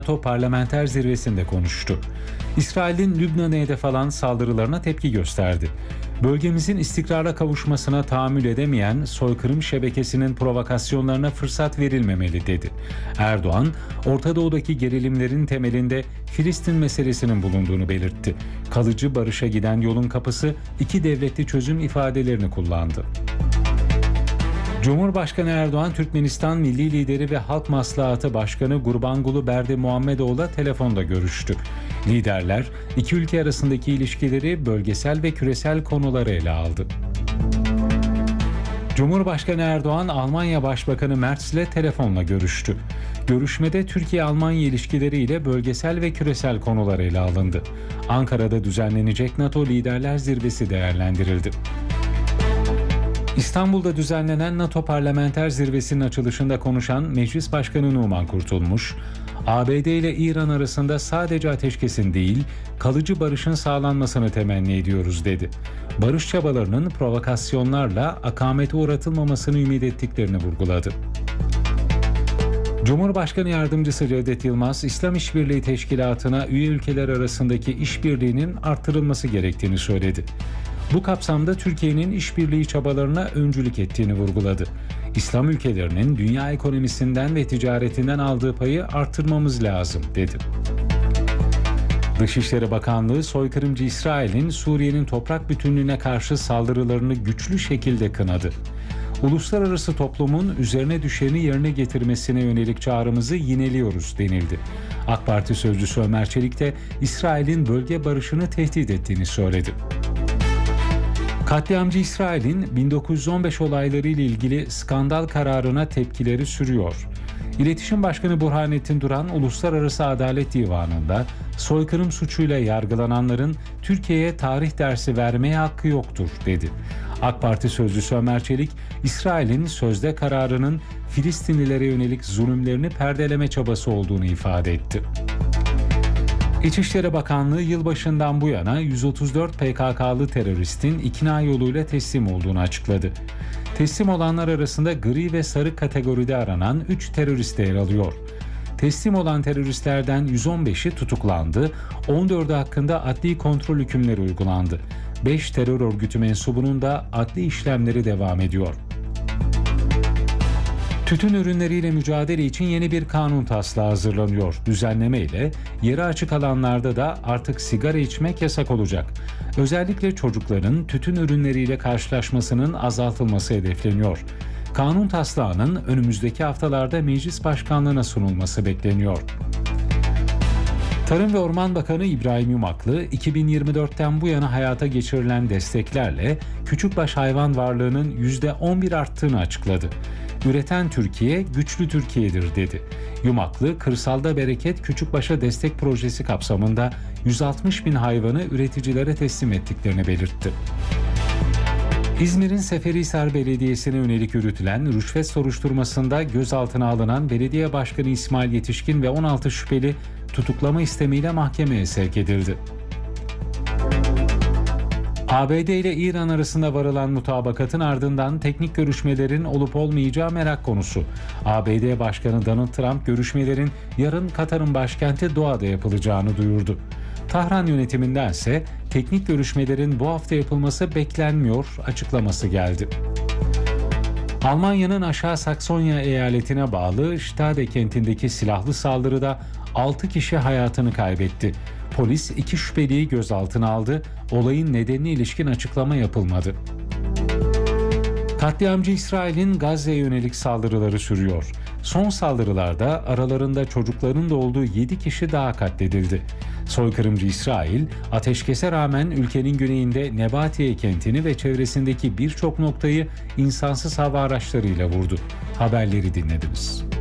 NATO Parlamenter Zirvesi'nde konuştu. İsrail'in Lübnan'a hedef alan saldırılarına tepki gösterdi. Bölgemizin istikrara kavuşmasına tahammül edemeyen soykırım şebekesinin provokasyonlarına fırsat verilmemeli dedi. Erdoğan, Orta Doğu'daki gerilimlerin temelinde Filistin meselesinin bulunduğunu belirtti. Kalıcı barışa giden yolun kapısı iki devletli çözüm ifadelerini kullandı. Cumhurbaşkanı Erdoğan, Türkmenistan Milli Lideri ve Halk Maslahatı Başkanı Gurbanguly Berdimuhamedov'la telefonda görüştü. Liderler, iki ülke arasındaki ilişkileri, bölgesel ve küresel konuları ele aldı. Cumhurbaşkanı Erdoğan, Almanya Başbakanı Merz ile telefonla görüştü. Görüşmede Türkiye-Almanya ilişkileriyle bölgesel ve küresel konular ele alındı. Ankara'da düzenlenecek NATO Liderler Zirvesi değerlendirildi. İstanbul'da düzenlenen NATO Parlamenter Zirvesi'nin açılışında konuşan Meclis Başkanı Numan Kurtulmuş, ABD ile İran arasında sadece ateşkesin değil, kalıcı barışın sağlanmasını temenni ediyoruz dedi. Barış çabalarının provokasyonlarla akamete uğratılmamasını ümit ettiklerini vurguladı. Cumhurbaşkanı Yardımcısı Cevdet Yılmaz, İslam İşbirliği Teşkilatı'na üye ülkeler arasındaki işbirliğinin artırılması gerektiğini söyledi. Bu kapsamda Türkiye'nin işbirliği çabalarına öncülük ettiğini vurguladı. İslam ülkelerinin dünya ekonomisinden ve ticaretinden aldığı payı artırmamız lazım dedi. Dışişleri Bakanlığı, soykırımcı İsrail'in Suriye'nin toprak bütünlüğüne karşı saldırılarını güçlü şekilde kınadı. Uluslararası toplumun üzerine düşeni yerine getirmesine yönelik çağrımızı yineliyoruz denildi. AK Parti sözcüsü Ömer Çelik de İsrail'in bölge barışını tehdit ettiğini söyledi. Katliamcı İsrail'in 1915 olayları ile ilgili skandal kararına tepkileri sürüyor. İletişim Başkanı Burhanettin Duran, Uluslararası Adalet Divanı'nda soykırım suçuyla yargılananların Türkiye'ye tarih dersi vermeye hakkı yoktur dedi. AK Parti sözcüsü Ömer Çelik, İsrail'in sözde kararının Filistinlilere yönelik zulümlerini perdeleme çabası olduğunu ifade etti. İçişleri Bakanlığı yılbaşından bu yana 134 PKK'lı teröristin ikna yoluyla teslim olduğunu açıkladı. Teslim olanlar arasında gri ve sarı kategoride aranan 3 terörist de yer alıyor. Teslim olan teröristlerden 115'i tutuklandı, 14'ü hakkında adli kontrol hükümleri uygulandı. 5 terör örgütü mensubunun da adli işlemleri devam ediyor. Tütün ürünleriyle mücadele için yeni bir kanun taslağı hazırlanıyor. Düzenleme ile yeri açık alanlarda da artık sigara içmek yasak olacak. Özellikle çocukların tütün ürünleriyle karşılaşmasının azaltılması hedefleniyor. Kanun taslağının önümüzdeki haftalarda meclis başkanlığına sunulması bekleniyor. Tarım ve Orman Bakanı İbrahim Yumaklı, 2024'ten bu yana hayata geçirilen desteklerle küçükbaş hayvan varlığının %11 arttığını açıkladı. Üreten Türkiye, güçlü Türkiye'dir dedi. Yumaklı, Kırsalda Bereket Küçükbaş'a Destek Projesi kapsamında 160 bin hayvanı üreticilere teslim ettiklerini belirtti. İzmir'in Seferihisar Belediyesi'ne yönelik yürütülen rüşvet soruşturmasında gözaltına alınan Belediye Başkanı İsmail Yetişkin ve 16 şüpheli tutuklama istemiyle mahkemeye sevk edildi. ABD ile İran arasında varılan mutabakatın ardından teknik görüşmelerin olup olmayacağı merak konusu. ABD Başkanı Donald Trump görüşmelerin yarın Katar'ın başkenti Doha'da yapılacağını duyurdu. Tahran yönetimindense teknik görüşmelerin bu hafta yapılması beklenmiyor açıklaması geldi. Almanya'nın Aşağı Saksonya eyaletine bağlı Stade kentindeki silahlı saldırıda 6 kişi hayatını kaybetti. Polis 2 şüpheliyi gözaltına aldı. Olayın nedenine ilişkin açıklama yapılmadı. Katliamcı İsrail'in Gazze'ye yönelik saldırıları sürüyor. Son saldırılarda aralarında çocukların da olduğu 7 kişi daha katledildi. Soykırımcı İsrail, ateşkese rağmen ülkenin güneyinde Nebatiye kentini ve çevresindeki birçok noktayı insansız hava araçlarıyla vurdu. Haberleri dinlediniz.